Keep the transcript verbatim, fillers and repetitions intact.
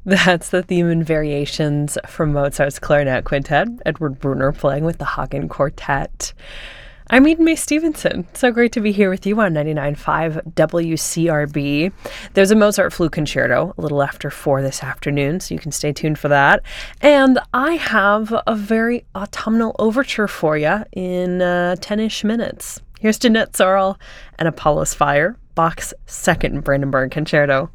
That's the theme and variations from Mozart's Clarinet Quintet, Edward Bruner playing with the Hagen Quartet. I'm Eden May Stevenson. So great to be here with you on ninety-nine point five W C R B. There's a Mozart Flute Concerto a little after four this afternoon, so you can stay tuned for that. And I have a very autumnal overture for you in uh, ten-ish minutes. Here's Jeanette Zorel and Apollo's Fire, Bach's second Brandenburg Concerto.